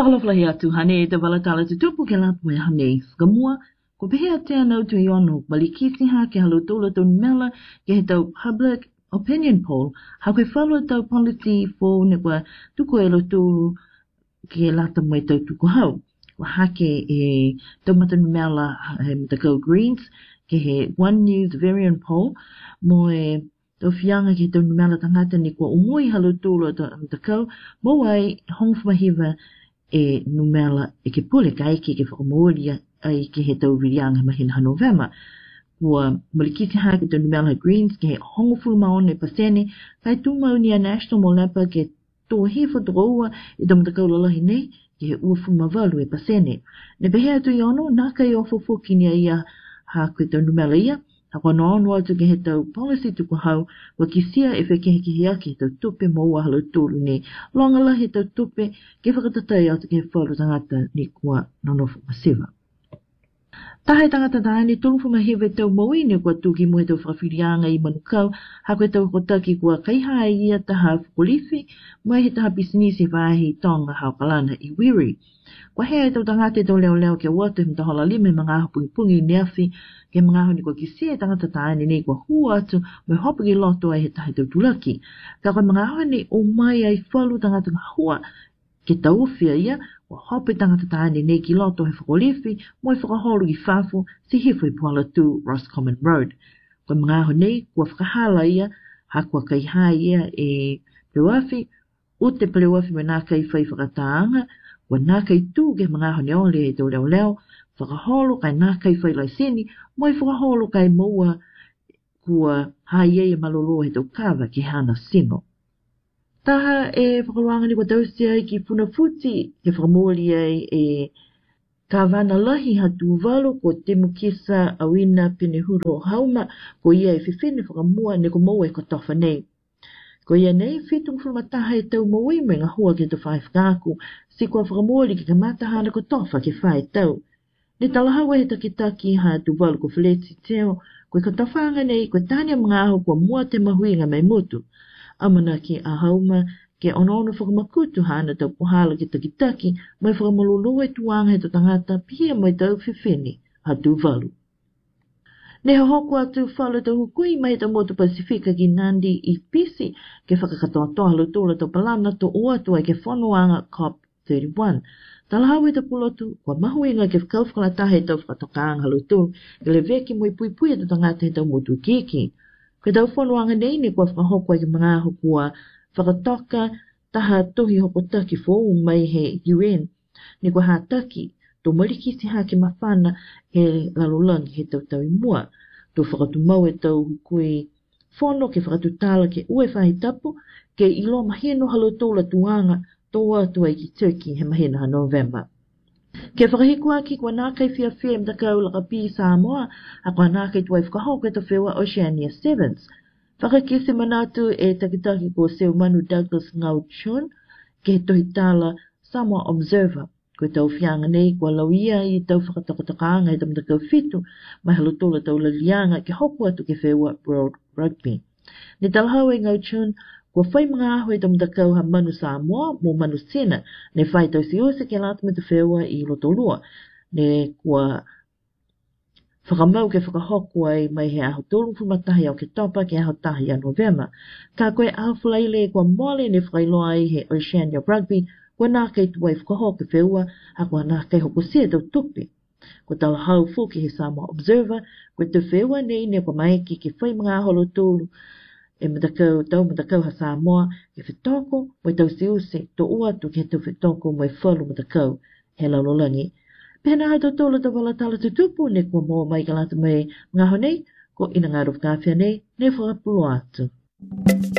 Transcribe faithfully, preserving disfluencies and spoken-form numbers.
Whakalawhalahi atu hane te walatala te tupu ke lapu e hane whakamua, ko pehea te anau tu iono malikisi ha ke halutula tau mela ke he tau public opinion poll, ha koe whalua tau policy fo ne kua tuku e lo tūru ke lata mai tau tuku hau. Wa hake e tau matanu mela he Mtakau Greens ke he One News variant poll mo e tau whianga ke tau mela tangata ni kua umui halutula tau Mtakau mo wai hongwhahiwa e numela e ke pule kai ke ke whakamooria ai ke he tau virianga mahina ha November. Kua malikisi ha ke tau numela Greens ke he hongofulu maone pasene kai tūmaunia National Molepa ke tō he whatokoua e tau Mtakau lalahi nei ke he ua whumavalu e pasene. Ne behea tu iono nā kai o whafuki ni ia ha koe tau numela ia. Ha kua noano atu ke he tau policy tuku hau, wa kisia e wheke heki hea ke he tau tupe mo ua halau tūru ni. Longala he tau tupe ke whakatatai atu ke he whalu tangata ni kua nonofu masiva. Tahe tangata tae ni tolu whumahewe tau maui ni kua tūki mo he tau whakawhirianga i manukau, ha koe tau kotaki kua kaiha ia taha whukolifi, mai he taha bisinisi whahi tonga hao kalana i wiri. Kua hea e tau tangate tau leo leo ke watu himta hola lime mga aho pungi pungi neafi, ke mga aho ni kua kisia tangata tae ni nei kua hua atu, mai hopu ki loto ai he tahe tau tulaki. Ka kua mga aho ni o mai ai whalu tangata ngā hua, ke tauwhia ia, wa hope tangata tāne nei ki loto he whakolifi, mo e whakaholu ki whafu, si hifo i puala tū Roscommon Road. Kua mga aho nei, kua whakahala ia, ha kua kaihā ia e Pleuafi, o te Pleuafi me nā kai whai whakataanga, wa nā kai tū ke mga aho ni ole e tau leo leo, whakaholu kai nā kai whai laisini, mo e whakaholu kai moua kua haia ia malolo he tau kawa ki hana sino. Taha e whakaruanga ni kua tausia i ki puna futi ke whakamori ai e kawana lahi hatu walu ko te mukisa awina pinehuro hauma ko ia e whiwhine whakamua ne ko mau e kotofa nei. Ko ia nei whitung whamataha e tau maui me ngā hua ke te whai whakaku si kua whakamori ki ka mataha na kotofa ke whai tau. Ne talahawa he takitaki hatu walu ko whaleti teo ko e kotofanga nei ko tania mga aho kua mua te mahuinga mai mutu. Amana ki a hauma ke onono whakamakutu hana tau puhala ki takitaki mai whakamalolo e tuanga he to tangata pia mai tau whiwhini hatu walu. Ne ha hoku atu whala tau hukui mai tau motu Pasifika ki Nandi i pisi ke whakakatoa toa lutola tau palana to oatu ai ke whanoanga COP thirty-one. Talahawe ta pulotu kua mahuinga ke whakauwhakalatahe tau whakatokaanga lutola ke le veki mo i pui pui e to tangata he tau motu kiki. Ke tau whanuanga nei ni kua whakahokua ki mga aho kua whakatoka taha tohi hokotaki fōu mai he U N. Ni kua hātaki, tō marikisi ha ke mawhana he lalolangi he tau tau i mua. Tō whakatumau e tau hukui whono ke whakatutala ke ue whahi tapu ke ilo mahino halotola tuanga tō atu ai ki Turkey he mahina ha November. Ke whakahikua ki kua nā kai whia whia Mtakau laka pi Samoa, a kua nā kai tuai whakahoka e to whewa Oceania Sevens. Whakakisi manatu e takitaki ko Seu Manu Douglas Ngau Chun, ke he tohi tala Samoa Observer. Ko tau whianga nei kua lauia i tau whakatokatakaanga e tau Mtakau Fitu, mai halotola tau lalianga ke hoku atu ke whewa World Rugby. Ne talahau e Ngau Chun, kua whai mga aho e tau Mtakau ha manu Samoa mo manu Sena, ne whai tau si ose ke lata me te whewa i Lotolua, ne kua whakamau ke whakahoku ai mai he aho tōru whumatahi au ke topa ke aho tahi a November. Ka koe aho whalaile kua mole ne whailoa ai he Oceania Rugby, kua nā kei tuai whakahoku whewa, ha kua nā kei hoko sia tau tupi. Ko tala hau fuki he Samoa Observer, koe te whewa nei ne kua maiki ke whai mga aho Lotolu, e Mtakau, tau Mtakau ha Samoa, ke whetoko, mai tau si use, tō uatu ke tau whetoko mai whalu Mtakau, he laulolangi. Pena hata tōla ta wala tala tutupu, ne kua moa mai ka lata mai ngā honei, ko ina ngā ruf kāwhia nei, ne whakapulo atu.